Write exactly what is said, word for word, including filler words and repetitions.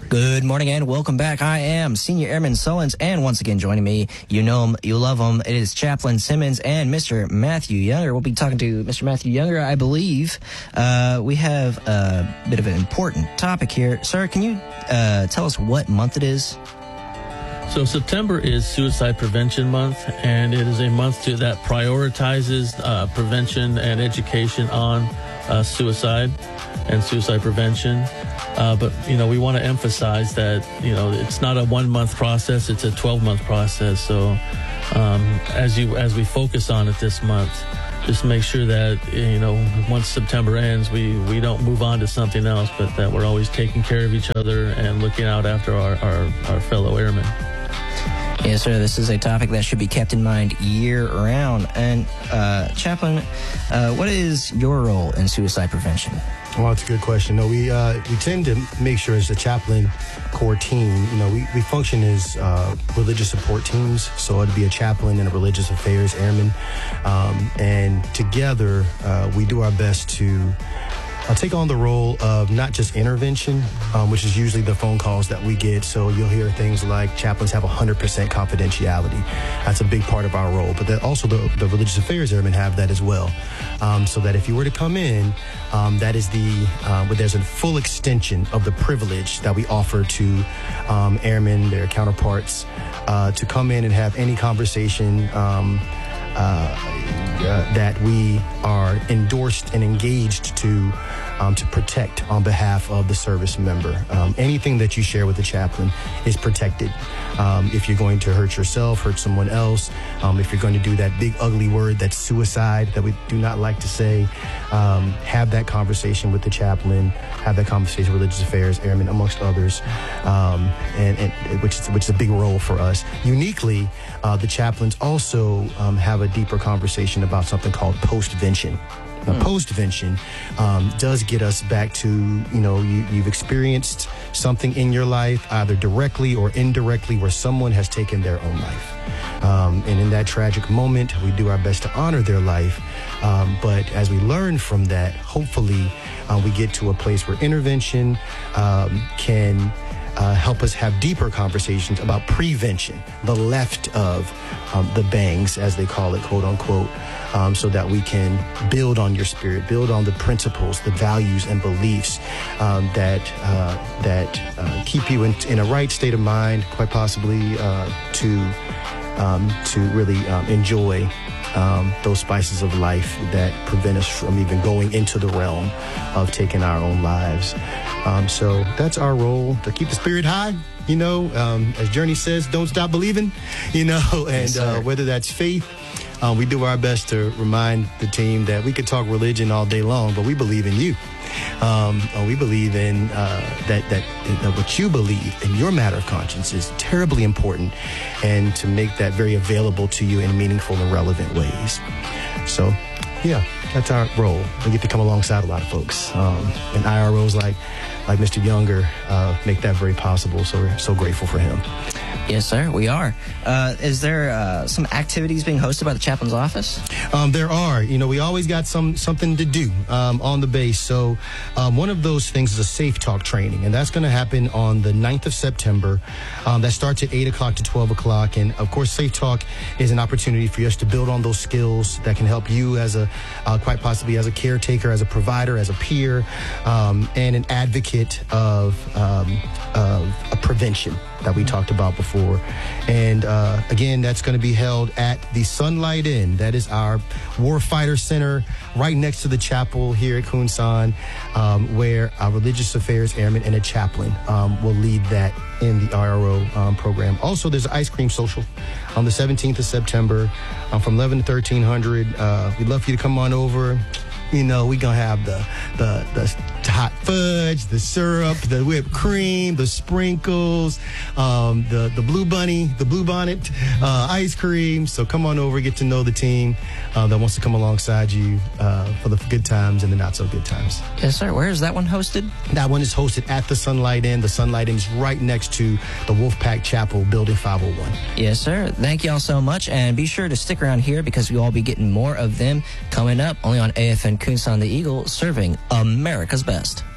Good morning and welcome back. I am Senior Airman Sullins, and once again joining me, you know him, you love him, it is Chaplain Simmons and Mister Matthew Younger. We'll be talking to Mister Matthew Younger, I believe. Uh, we have a bit of an important topic here. Sir, can you uh, tell us what month it is? So September is Suicide Prevention Month, and it is a month to, that prioritizes uh, prevention and education on uh, suicide and suicide prevention. Uh, but, you know, we want to emphasize that, you know, it's not a one-month process, it's a twelve-month process. So um, as you as we focus on it this month, just make sure that, you know, once September ends, we, we don't move on to something else, but that we're always taking care of each other and looking out after our, our, our fellow airmen. Yes, sir. This is a topic that should be kept in mind year-round. And, uh, Chaplain, uh, what is your role in suicide prevention? Well, that's a good question. No, we uh, we tend to make sure as a chaplain core team, you know, we, we function as uh, religious support teams. So it'd be a chaplain and a religious affairs airman. Um, and together, uh, we do our best to I'll take on the role of not just intervention, um, which is usually the phone calls that we get. So you'll hear things like chaplains have one hundred percent confidentiality. That's a big part of our role. But that also the, the religious affairs airmen have that as well. Um, so that if you were to come in, um, that is the, uh, but there's a full extension of the privilege that we offer to um, airmen, their counterparts, uh, to come in and have any conversation um, uh, uh, that we are endorsed and engaged to Um, to protect on behalf of the service member. Um, anything that you share with the chaplain is protected. Um, if you're going to hurt yourself, hurt someone else, um, if you're going to do that big ugly word that's suicide that we do not like to say, um, have that conversation with the chaplain, have that conversation with religious affairs, airmen, amongst others, um, and, and which, is, which is a big role for us. Uniquely, uh, the chaplains also um, have a deeper conversation about something called postvention. Now, mm. postvention um, does get us back to, you know, you, you've experienced something in your life, either directly or indirectly, where someone has taken their own life. Um, and in that tragic moment, we do our best to honor their life. Um, but as we learn from that, hopefully uh, we get to a place where intervention um, can uh, help us have deeper conversations about prevention, the left of um, the bangs, as they call it, quote unquote. Um, so that we can build on your spirit, build on the principles, the values and beliefs um, that uh, that uh, keep you in, in a right state of mind, quite possibly uh, to um, to really um, enjoy um, those spices of life that prevent us from even going into the realm of taking our own lives. Um, so that's our role, to keep the spirit high. You know, um, as Journey says, don't stop believing. You know, and uh, whether that's faith. Um, we do our best to remind the team that we could talk religion all day long, but we believe in you. Um, we believe in uh, that, that that what you believe in your matter of conscience is terribly important, and to make that very available to you in meaningful and relevant ways. So, yeah, that's our role. We get to come alongside a lot of folks. Um, and I R Os like, like Mister Younger uh, make that very possible, so we're so grateful for him. Yes, sir, we are. Uh, is there uh, some activities being hosted by the chaplain's office? Um, there are. You know, we always got some something to do um, on the base. So um, one of those things is a Safe Talk training, and that's going to happen on the ninth of September. Um, that starts at eight o'clock to twelve o'clock. And, of course, Safe Talk is an opportunity for us to build on those skills that can help you as a, uh, quite possibly as a caretaker, as a provider, as a peer, um, and an advocate of, um, of a prevention that we talked about before. And uh, again, that's going to be held at the Sunlight Inn. That is our Warfighter Center right next to the chapel here at Kunsan, um, where our religious affairs airmen and a chaplain um, will lead that in the I R O um, program. Also, there's an ice cream social on the seventeenth of September um, from eleven to thirteen hundred. Uh, we'd love for you to come on over. You know, we're going to have the, the, the hot fudge, the syrup, the whipped cream, the sprinkles, um, the, the blue bunny, the blue bonnet, uh, ice cream. So come on over, get to know the team uh, that wants to come alongside you uh, for the good times and the not so good times. Yes, sir. Where is that one hosted? That one is hosted at the Sunlight Inn. The Sunlight Inn is right next to the Wolfpack Chapel, Building five oh one. Yes, sir. Thank y'all so much. And be sure to stick around here because we'll all be getting more of them coming up only on A F N Kunsan the Eagle, serving America's best.